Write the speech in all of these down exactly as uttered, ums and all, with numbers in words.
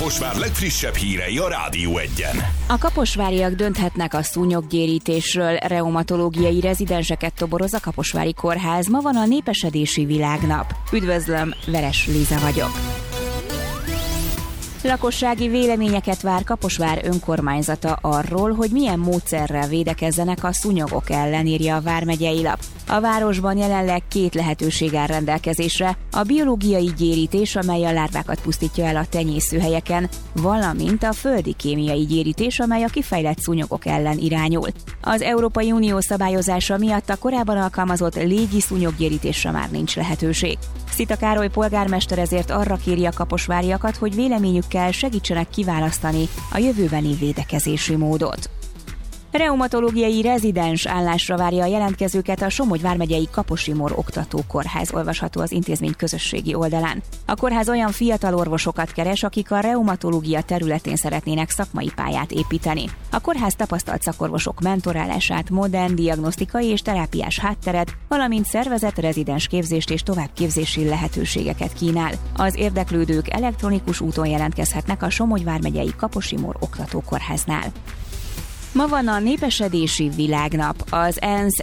Kaposvár legfrissebb hírei a Rádió Egyen. A kaposváriak dönthetnek a szúnyoggyérítésről. Reumatológiai rezidenseket toboroz a Kaposvári Kórház. Ma van a népesedési világnap. Üdvözlöm, Veres Liza vagyok. Lakossági véleményeket vár Kaposvár önkormányzata arról, hogy milyen módszerrel védekezzenek a szúnyogok ellen, írja a vármegyei lap. A városban jelenleg két lehetőség áll rendelkezésre: a biológiai gyérítés, amely a lárvákat pusztítja el a tenyészőhelyeken, valamint a földi kémiai gyérítés, amely a kifejlett szúnyogok ellen irányul. Az Európai Unió szabályozása miatt a korábban alkalmazott légi szúnyoggyérítésre már nincs lehetőség. Szita Károly polgármester ezért arra kéri a kaposváriakat, hogy véleményükkel segítsenek kiválasztani a jövőbeni védekezési módot. Reumatológiai rezidens állásra várja a jelentkezőket a Somogy vármegyei Kaposi-Mor oktatókórház, olvasható az intézmény közösségi oldalán. A kórház olyan fiatal orvosokat keres, akik a reumatológia területén szeretnének szakmai pályát építeni. A kórház tapasztalt szakorvosok mentorálását, modern diagnosztikai és terápiás hátteret, valamint szervezett rezidens képzést és továbbképzési lehetőségeket kínál. Az érdeklődők elektronikus úton jelentkezhetnek a Somogy vármegyei Kaposi-Mor oktatókórháznál. Ma van a népesedési világnap. Az ENSZ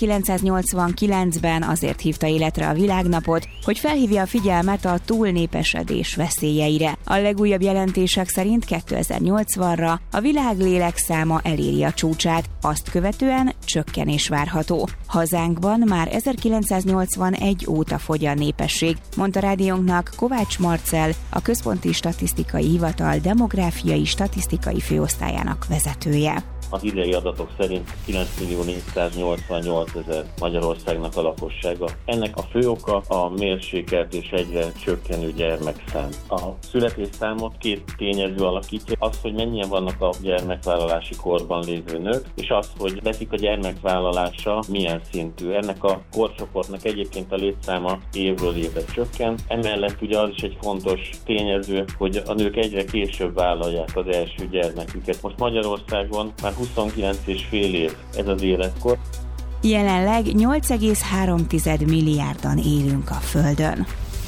ezerkilencszáznyolcvankilencben azért hívta életre a világnapot, hogy felhívja a figyelmet a túlnépesedés veszélyeire. A legújabb jelentések szerint kétezer-nyolcvanra a világ lélekszáma eléri a csúcsát, azt követően csökkenés várható. Hazánkban már ezerkilencszáznyolcvanegy óta fogy a népesség, mondta rádiónknak Kovács Marcell, a Központi Statisztikai Hivatal demográfiai statisztikai főosztályának vezetője. Az idei adatok szerint kilenc millió négyszáznyolcvannyolcezer Magyarországnak a lakossága. Ennek a fő oka a mérsékelt és egyre csökkenő gyermekszám. A születésszámot két tényező alakítja: az, hogy mennyien vannak a gyermekvállalási korban lévő nők, és az, hogy veszik a gyermekvállalása milyen szintű. Ennek a korcsoportnak egyébként a létszáma évről évre csökken. Emellett ugye az is egy fontos tényező, hogy a nők egyre később vállalják az első gyermeküket. Most Magyarországon már huszonkilenc és fél év ez az életkor. Jelenleg nyolc egész három milliárdan élünk a Földön.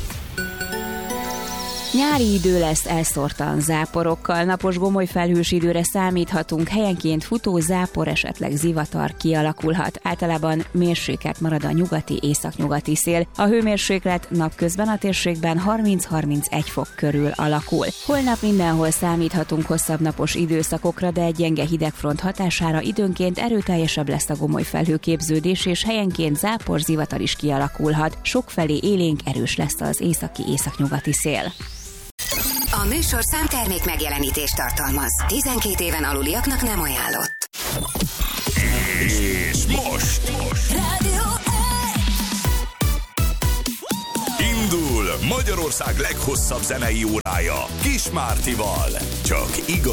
Nyári idő lesz elszórtan záporokkal, napos gomoly felhős időre számíthatunk, helyenként futó zápor, esetleg zivatar kialakulhat. Általában mérsékelt marad a nyugati, északnyugati szél. A hőmérséklet napközben a térségben harminc-harmincegy fok körül alakul. Holnap mindenhol számíthatunk hosszabb napos időszakokra, de egy gyenge hidegfront hatására időnként erőteljesebb lesz a gomoly felhőképződés, és helyenként zápor, zivatar is kialakulhat. Sokfelé élénk erős lesz az északi-északnyugati szél. A műsor számtermék megjelenítést tartalmaz. tizenkét éven aluliaknak nem ajánlott. És most Rádió indul Magyarország leghosszabb zenei órája Kis Mártival. Csak igaz